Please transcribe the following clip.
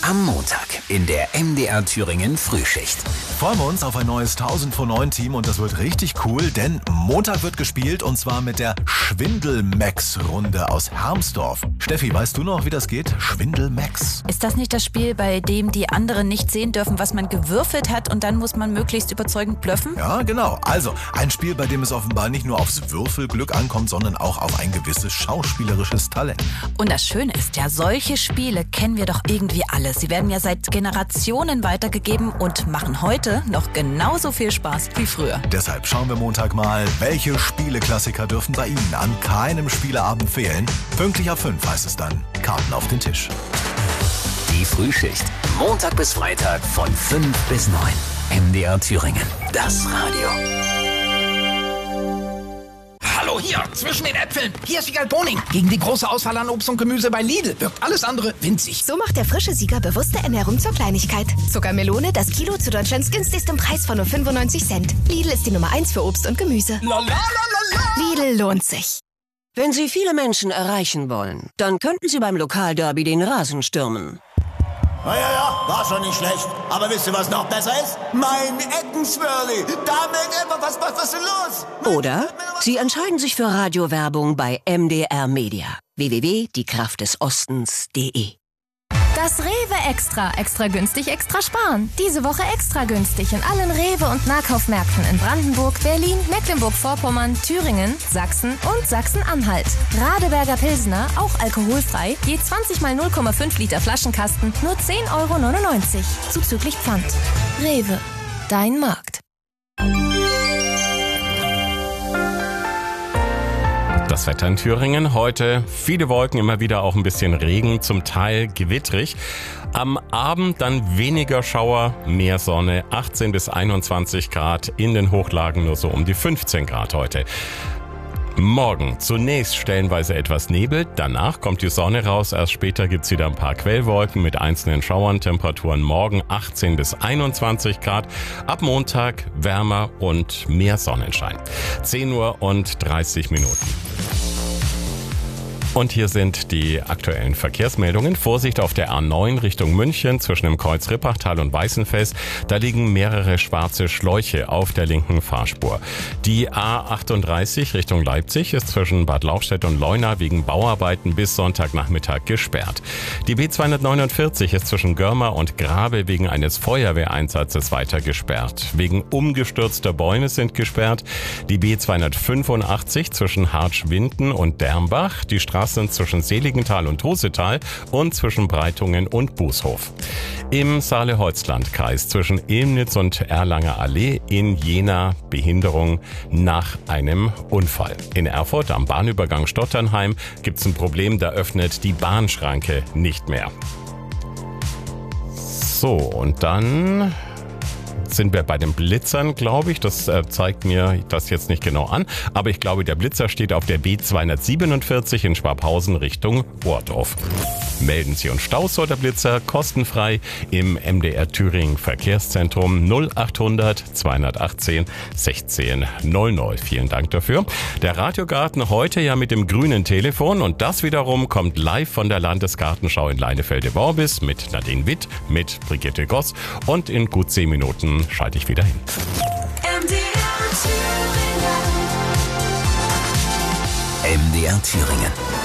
Am Montag in der MDR Thüringen Frühschicht. Freuen wir uns auf ein neues 1000 vor 9 Team und das wird richtig cool, denn Montag wird gespielt und zwar mit der Schwindel-Max-Runde aus Hermsdorf. Steffi, weißt du noch, wie das geht? Schwindel-Max. Ist das nicht das Spiel, bei dem die anderen nicht sehen dürfen, was man gewürfelt hat und dann muss man möglichst überzeugend blöffen? Ja, genau. Also ein Spiel, bei dem es offenbar nicht nur aufs Würfelglück ankommt, sondern auch auf ein gewisses schauspielerisches Talent. Und das Schöne ist ja, solche Spiele kennen wir doch irgendwie alle. Sie werden ja seit Generationen weitergegeben und machen heute noch genauso viel Spaß wie früher. Deshalb schauen wir Montag mal, welche Spieleklassiker dürfen bei Ihnen an keinem Spieleabend fehlen. Pünktlich ab 5 heißt es dann, Karten auf den Tisch. Die Frühschicht. Montag bis Freitag von 5 bis 9. MDR Thüringen. Das Radio. Hallo, hier, zwischen den Äpfeln. Hier ist Wiegald Boning. Gegen die große Auswahl an Obst und Gemüse bei Lidl wirkt alles andere winzig. So macht der frische Sieger bewusste Ernährung zur Kleinigkeit. Zuckermelone, das Kilo zu Deutschlands günstigstem Preis von nur 95 Cent. Lidl ist die Nummer 1 für Obst und Gemüse. Lidl lohnt sich. Wenn Sie viele Menschen erreichen wollen, dann könnten Sie beim Lokalderby den Rasen stürmen. Ja, war schon nicht schlecht. Aber wisst ihr, was noch besser ist? Mein Eckenswürli. Damit immer was ist denn los? Oder Sie entscheiden sich für Radiowerbung bei MDR Media. www.diekraftdesostens.de. Das Rewe Extra. Extra günstig, extra sparen. Diese Woche extra günstig in allen Rewe- und Nahkaufmärkten in Brandenburg, Berlin, Mecklenburg-Vorpommern, Thüringen, Sachsen und Sachsen-Anhalt. Radeberger Pilsner, auch alkoholfrei, je 20 mal 0,5 Liter Flaschenkasten, nur 10,99 €. Zuzüglich Pfand. Rewe. Dein Markt. Das Wetter in Thüringen heute, viele Wolken, immer wieder auch ein bisschen Regen, zum Teil gewittrig. Am Abend dann weniger Schauer, mehr Sonne, 18 bis 21 Grad, in den Hochlagen nur so um die 15 Grad heute. Morgen zunächst stellenweise etwas Nebel, danach kommt die Sonne raus, erst später gibt's wieder ein paar Quellwolken mit einzelnen Schauern, Temperaturen morgen 18 bis 21 Grad, ab Montag wärmer und mehr Sonnenschein. 10 Uhr und 30 Minuten. Und hier sind die aktuellen Verkehrsmeldungen. Vorsicht auf der A9 Richtung München zwischen dem Kreuz Rippachtal und Weißenfels. Da liegen mehrere schwarze Schläuche auf der linken Fahrspur. Die A38 Richtung Leipzig ist zwischen Bad Lauchstädt und Leuna wegen Bauarbeiten bis Sonntagnachmittag gesperrt. Die B249 ist zwischen Görma und Grabe wegen eines Feuerwehreinsatzes weiter gesperrt. Wegen umgestürzter Bäume sind gesperrt. Die B285 zwischen Hartsch-Winden und Dermbach. Die Straßen zwischen Seligenthal und Trusetal und zwischen Breitungen und Bußhof. Im Saale-Holzland-Kreis zwischen Ilmnitz und Erlanger Allee in Jena Behinderung nach einem Unfall. In Erfurt am Bahnübergang Stotternheim gibt es ein Problem, da öffnet die Bahnschranke nicht mehr. So, und dann sind wir bei den Blitzern, glaube ich. Das zeigt mir das jetzt nicht genau an. Aber ich glaube, der Blitzer steht auf der B247 in Schwabhausen Richtung Ohrdorf. Melden Sie uns Staus oder Blitzer kostenfrei im MDR Thüringen Verkehrszentrum 0800 218 16 00. Vielen Dank dafür. Der Radiogarten heute ja mit dem grünen Telefon und das wiederum kommt live von der Landesgartenschau in Leinefelde-Worbis mit Nadine Witt, mit Brigitte Goss und in gut 10 Minuten schalte ich wieder hin. MDR Thüringen.